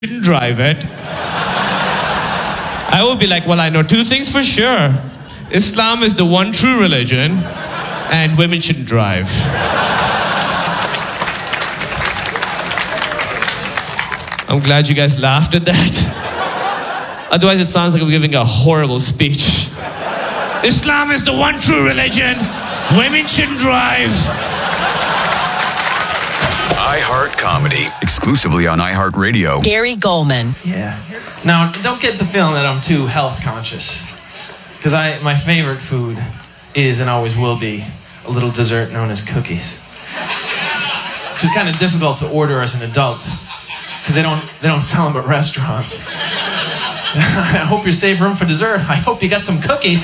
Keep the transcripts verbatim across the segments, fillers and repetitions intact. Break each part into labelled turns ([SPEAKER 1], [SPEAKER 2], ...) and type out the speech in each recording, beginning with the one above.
[SPEAKER 1] shouldn't drive it. I would be like, well, I know two things for sure. Islam is the one true religion, and women shouldn't drive. I'm glad you guys laughed at that. Otherwise, it sounds like I'm giving a horrible speech. Islam is the one true religion. Women shouldn't drive.
[SPEAKER 2] iHeart Comedy, exclusively on iHeartRadio.
[SPEAKER 3] Gary Goldman.
[SPEAKER 4] Yeah. Now, don't get the feeling that I'm too health conscious. Because I, my favorite food is and always will be a little dessert known as cookies. Which is kind of difficult to order as an adult. Because they don't, they don't sell them at restaurants. I hope you save room for dessert. I hope you got some cookies.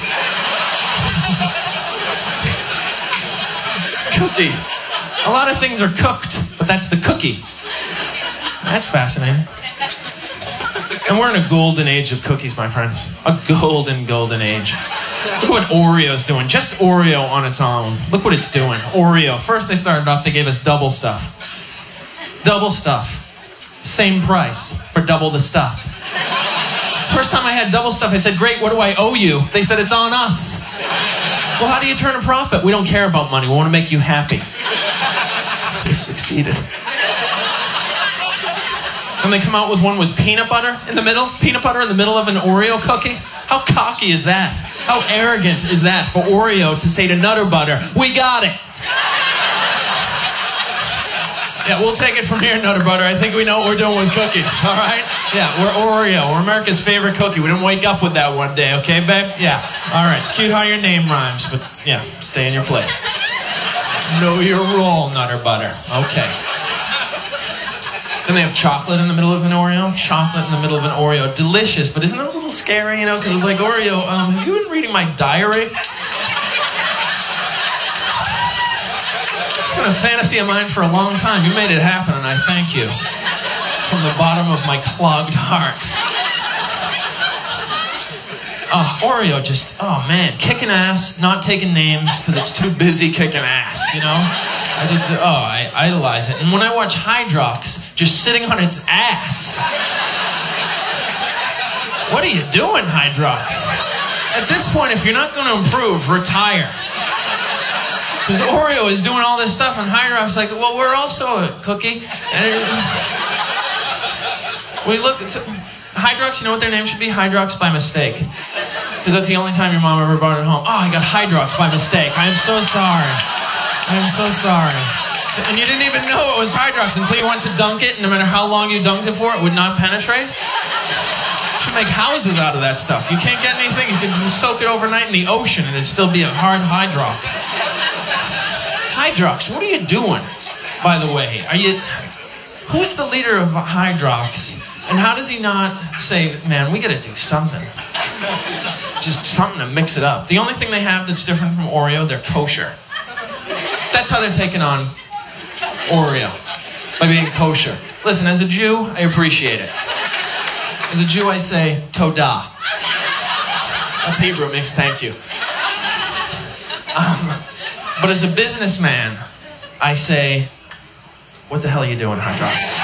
[SPEAKER 4] Cookie. A lot of things are cooked, but that's the cookie. That's fascinating. And we're in a golden age of cookies, my friends. A golden, golden age. Look what Oreo's doing. Just Oreo on its own. Look what it's doing. Oreo. First they started off, they gave us double stuff. Double stuff. Same price for double the stuff. First time I had double stuff, I said, great, what do I owe you? They said, it's on us. Well, how do you turn a profit? We don't care about money. We want to make you happy. We've succeeded. And they come out with one with peanut butter in the middle. Peanut butter in the middle of an Oreo cookie. How cocky is that? How arrogant is that for Oreo to say to Nutter Butter, we got it. Yeah, we'll take it from here, Nutter Butter. I think we know what we're doing with cookies, all right? Yeah, we're Oreo. We're America's favorite cookie. We didn't wake up with that one day, okay, babe? Yeah. All right, it's cute how your name rhymes, but yeah, stay in your place. Know your role, Nutter Butter. Okay. Then they have chocolate in the middle of an Oreo. Chocolate in the middle of an Oreo. Delicious, but isn't it a little scary, you know? Because it's like, Oreo, um, have you been reading my diary? It's been a fantasy of mine for a long time. You made it happen, and I thank you. From the bottom of my clogged heart. Oh, Oreo just, oh man, kicking ass, not taking names, because it's too busy kicking ass, you know? I just, oh, I idolize it. And when I watch Hydrox just sitting on its ass, what are you doing, Hydrox? At this point, if you're not going to improve, retire. Because Oreo is doing all this stuff, and Hydrox is like, well, we're also a cookie. And it, we look at Hydrox, you know what their name should be? Hydrox by mistake. Because that's the only time your mom ever brought it home. Oh, I got Hydrox by mistake. I am so sorry. I am so sorry. And you didn't even know it was Hydrox until you went to dunk it, and no matter how long you dunked it for, it would not penetrate. You should make houses out of that stuff. You can't get anything. You could soak it overnight in the ocean, and it'd still be a hard Hydrox. Hydrox, what are you doing, by the way? Are you... Who's the leader of Hydrox? And how does he not say, man, we gotta do something. Just something to mix it up. The only thing they have that's different from Oreo, they're kosher. That's how they're taking on Oreo. By being kosher. Listen, as a Jew, I appreciate it. As a Jew, I say, Todah. That's Hebrew, it means thank you. Um, but as a businessman, I say, what the hell are you doing, Hydrox?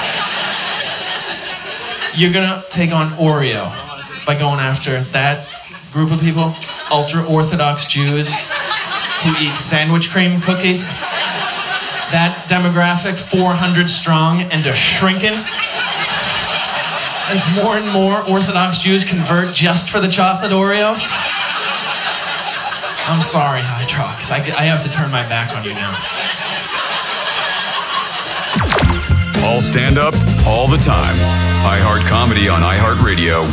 [SPEAKER 4] You're gonna take on Oreo by going after that group of people, ultra-Orthodox Jews who eat sandwich cream cookies. That demographic, four hundred strong and a shrinking. As more and more Orthodox Jews convert just for the chocolate Oreos. I'm sorry, Hydrox. I, I have to turn my back on you now.
[SPEAKER 2] All stand up, all the time. iHeart Comedy on iHeartRadio.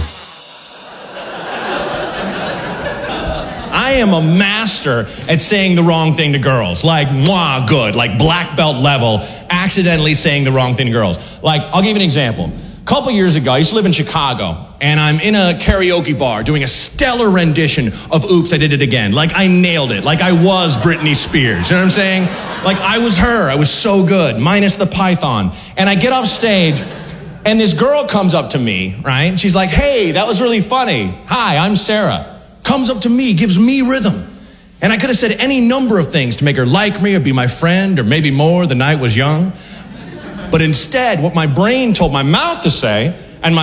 [SPEAKER 5] I am a master at saying the wrong thing to girls. Like, mwah, good. Like, black belt level, accidentally saying the wrong thing to girls. Like, I'll give you an example. A couple years ago, I used to live in Chicago, and I'm in a karaoke bar doing a stellar rendition of Oops, I Did It Again. Like, I nailed it. Like, I was Britney Spears. You know what I'm saying? Like, I was her. I was so good, minus the python. And I get off stage, and this girl comes up to me, right? She's like, hey, that was really funny. Hi, I'm Sarah. Comes up to me, gives me rhythm. And I could have said any number of things to make her like me or be my friend or maybe more. The night was young. But instead, what my brain told my mouth to say